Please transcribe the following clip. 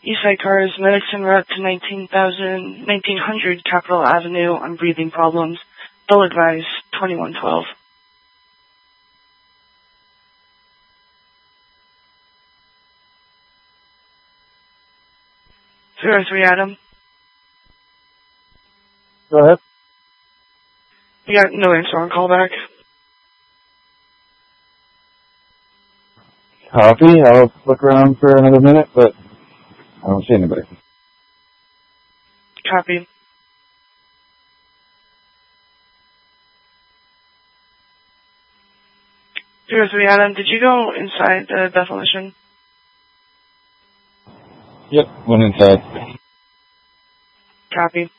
Eastside cars, medics en route to 1900 Capitol Avenue on breathing problems. They'll advise 2112. 03 Adam. Go ahead. You got no answer on callback. Copy. I'll look around for another minute, but I don't see anybody. Copy. 03 Adam, did you go inside the Bethel Mission? Yep, went inside. Copy.